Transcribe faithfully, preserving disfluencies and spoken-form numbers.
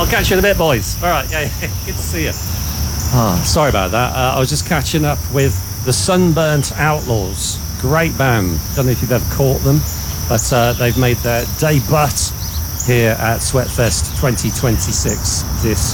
I'll catch you in a bit, boys. All right, yeah, yeah. Good to see you. Ah, sorry about that. Uh, I was just catching up with the Sunburnt Outlaws. Great band. Don't know if you've ever caught them, but uh, they've made their debut here at Sweatfest twenty twenty-six this